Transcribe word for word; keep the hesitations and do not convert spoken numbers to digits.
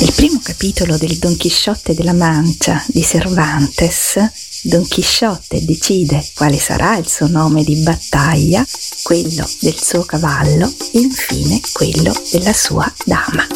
Nel primo capitolo del Don Chisciotte de la Mancia di Cervantes, Don Chisciotte decide quale sarà il suo nome di battaglia, quello del suo cavallo e infine quello della sua dama.